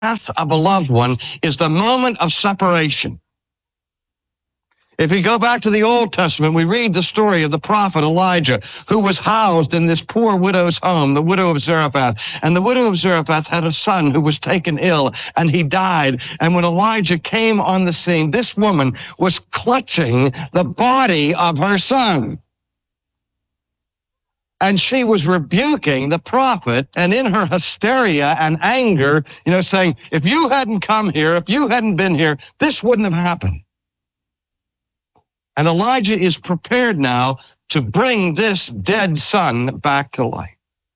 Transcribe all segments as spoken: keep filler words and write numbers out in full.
death of a loved one is the moment of separation. If we go back to the Old Testament, we read the story of the prophet Elijah, who was housed in this poor widow's home, the widow of Zarephath. And the widow of Zarephath had a son who was taken ill, and he died. And when Elijah came on the scene, this woman was clutching the body of her son. And she was rebuking the prophet, and in her hysteria and anger, you know, saying, if you hadn't come here, if you hadn't been here, this wouldn't have happened. And Elijah is prepared now to bring this dead son back to life.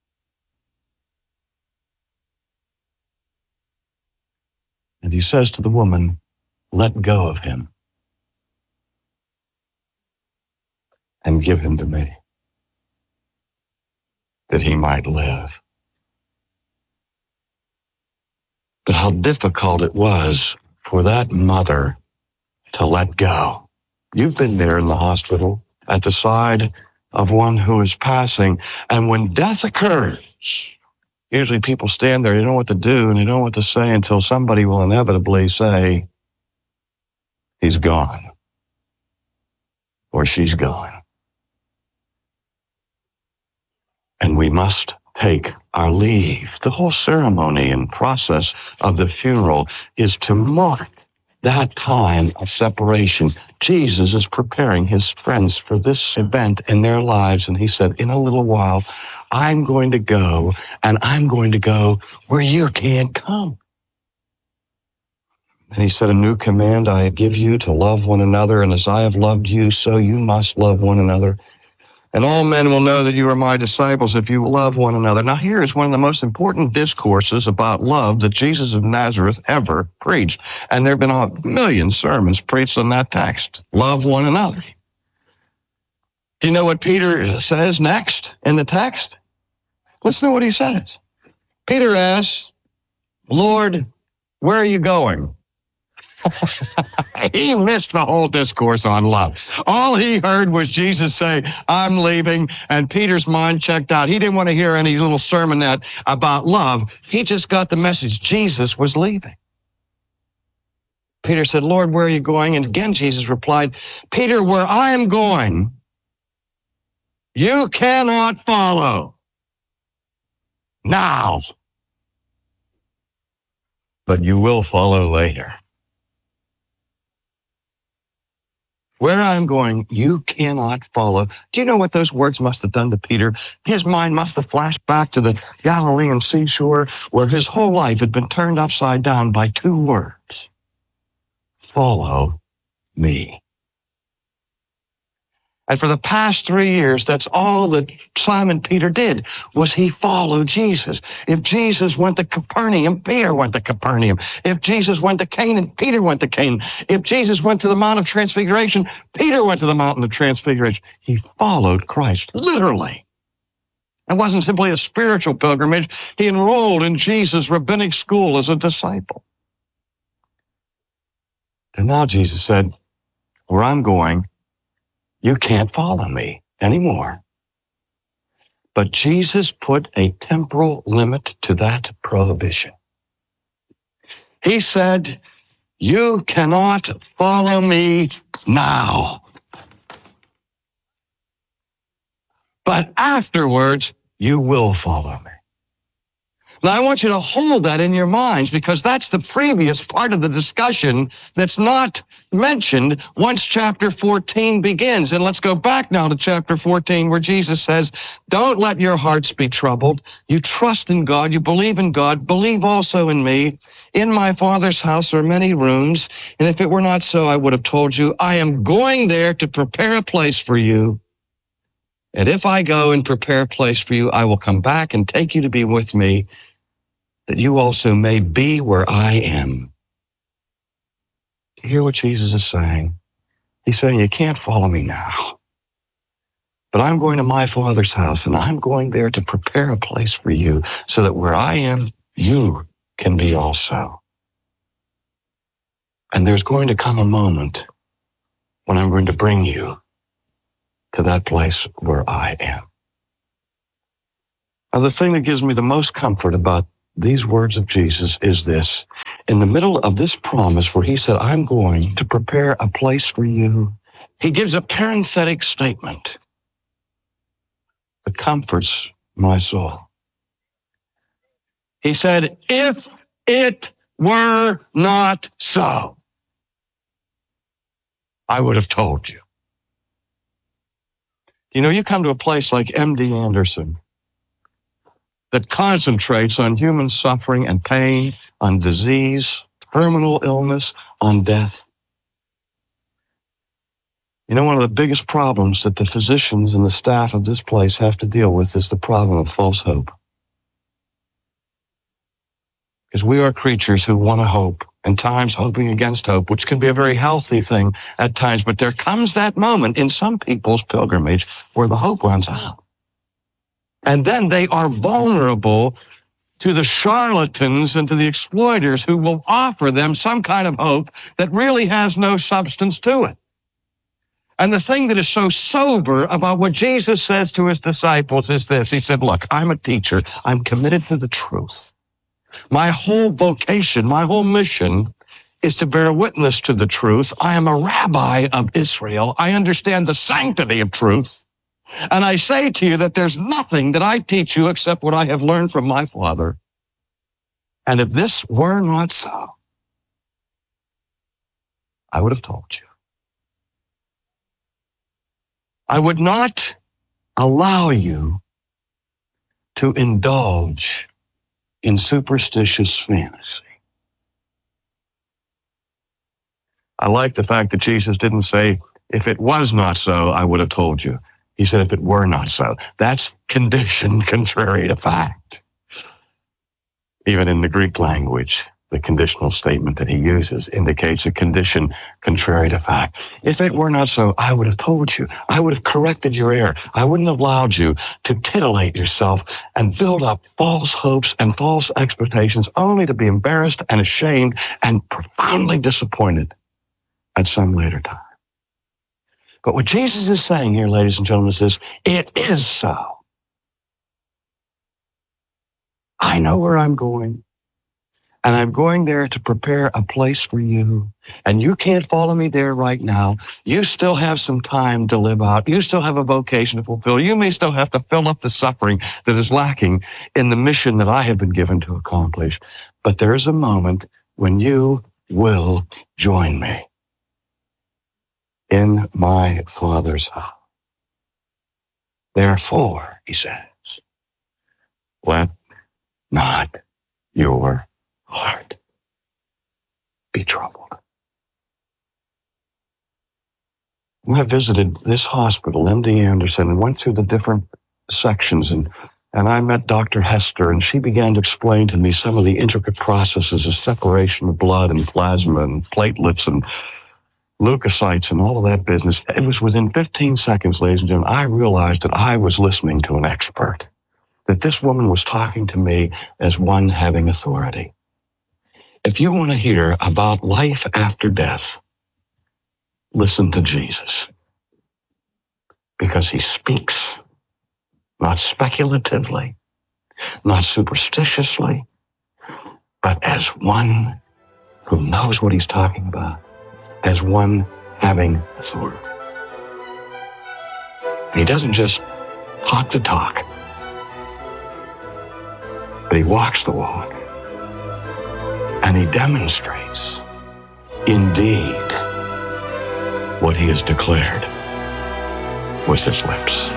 And he says to the woman, let go of him and give him to me, that he might live. But how difficult it was for that mother to let go. You've been there in the hospital at the side of one who is passing. And when death occurs, usually people stand there, they don't know what to do and they don't know what to say until somebody will inevitably say, he's gone or she's gone. And we must take our leave. The whole ceremony and process of the funeral is to mark that time of separation. Jesus is preparing his friends for this event in their lives. And he said, in a little while, I'm going to go, and I'm going to go where you can't come. And he said, a new command I give you, to love one another. And as I have loved you, so you must love one another. And all men will know that you are my disciples if you love one another. Now, here is one of the most important discourses about love that Jesus of Nazareth ever preached. And there have been a million sermons preached on that text. Love one another. Do you know what Peter says next in the text? Let's know what he says. Peter asks, Lord, where are you going? He missed the whole discourse on love. All he heard was Jesus say, I'm leaving, and Peter's mind checked out. He didn't want to hear any little sermonette about love. He just got the message. Jesus was leaving. Peter said, Lord, where are you going? And again, Jesus replied, Peter, where I am going, you cannot follow now, but you will follow later. Where I'm going, you cannot follow. Do you know what those words must have done to Peter? His mind must have flashed back to the Galilean seashore where his whole life had been turned upside down by two words. Follow me. And for the past three years, that's all that Simon Peter did, was he followed Jesus. If Jesus went to Capernaum, Peter went to Capernaum. If Jesus went to Canaan, Peter went to Canaan. If Jesus went to the Mount of Transfiguration, Peter went to the Mountain of Transfiguration. He followed Christ, literally. It wasn't simply a spiritual pilgrimage. He enrolled in Jesus' rabbinic school as a disciple. And now Jesus said, where I'm going, you can't follow me anymore. But Jesus put a temporal limit to that prohibition. He said, you cannot follow me now. But afterwards, you will follow me. Now, I want you to hold that in your minds, because that's the previous part of the discussion that's not mentioned once chapter fourteen begins. And let's go back now to chapter fourteen, where Jesus says, don't let your hearts be troubled. You trust in God. You believe in God. Believe also in me. In my Father's house are many rooms. And if it were not so, I would have told you, I am going there to prepare a place for you. And if I go and prepare a place for you, I will come back and take you to be with me, that you also may be where I am. Do you hear what Jesus is saying? He's saying, you can't follow me now, but I'm going to my Father's house, and I'm going there to prepare a place for you, so that where I am, you can be also. And there's going to come a moment when I'm going to bring you to that place where I am. Now, the thing that gives me the most comfort about these words of Jesus is this. In the middle of this promise where he said, I'm going to prepare a place for you, he gives a parenthetic statement that comforts my soul. He said, if it were not so, I would have told you. You know, you come to a place like M D Anderson that concentrates on human suffering and pain, on disease, terminal illness, on death. You know, one of the biggest problems that the physicians and the staff of this place have to deal with is the problem of false hope. Because we are creatures who want to hope, and times hoping against hope, which can be a very healthy thing at times. But there comes that moment in some people's pilgrimage where the hope runs out. And then they are vulnerable to the charlatans and to the exploiters who will offer them some kind of hope that really has no substance to it. And the thing that is so sober about what Jesus says to his disciples is this. He said, look, I'm a teacher. I'm committed to the truth. My whole vocation, my whole mission is to bear witness to the truth. I am a rabbi of Israel. I understand the sanctity of truth. And I say to you that there's nothing that I teach you except what I have learned from my Father. And if this were not so, I would have told you. I would not allow you to indulge in superstitious fantasy. I like the fact that Jesus didn't say, if it was not so, I would have told you. He said, if it were not so. That's condition contrary to fact. Even in the Greek language, the conditional statement that he uses indicates a condition contrary to fact. If it were not so, I would have told you. I would have corrected your error. I wouldn't have allowed you to titillate yourself and build up false hopes and false expectations only to be embarrassed and ashamed and profoundly disappointed at some later time. But what Jesus is saying here, ladies and gentlemen, is this: it is so. I know where I'm going. And I'm going there to prepare a place for you. And you can't follow me there right now. You still have some time to live out. You still have a vocation to fulfill. You may still have to fill up the suffering that is lacking in the mission that I have been given to accomplish. But there is a moment when you will join me in my Father's house. Therefore, he says, let not your heart be troubled. I visited this hospital, M D Anderson, and went through the different sections, and, and I met Doctor Hester, and she began to explain to me some of the intricate processes of separation of blood and plasma and platelets and leukocytes and all of that business. It was within fifteen seconds, ladies and gentlemen, I realized that I was listening to an expert, that this woman was talking to me as one having authority. If you want to hear about life after death, listen to Jesus. Because he speaks, not speculatively, not superstitiously, but as one who knows what he's talking about, as one having authority. And he doesn't just talk the talk, but he walks the walk. And he demonstrates, indeed, what he has declared with his lips.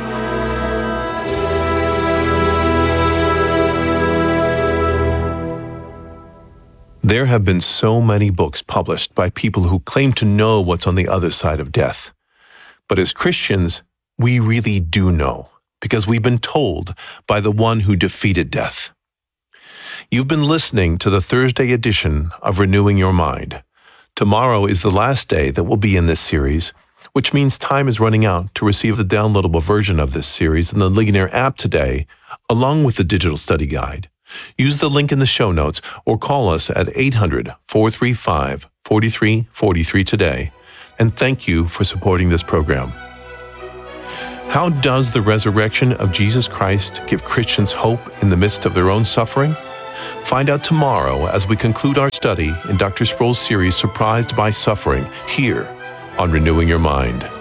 There have been so many books published by people who claim to know what's on the other side of death. But as Christians, we really do know, because we've been told by the one who defeated death. You've been listening to the Thursday edition of Renewing Your Mind. Tomorrow is the last day that will be in this series, which means time is running out to receive the downloadable version of this series in the Ligonier app today, along with the digital study guide. Use the link in the show notes or call us at eight hundred, four three five, four three four three today. And thank you for supporting this program. How does the resurrection of Jesus Christ give Christians hope in the midst of their own suffering? Find out tomorrow as we conclude our study in Doctor Sproul's series Surprised by Suffering, here on Renewing Your Mind.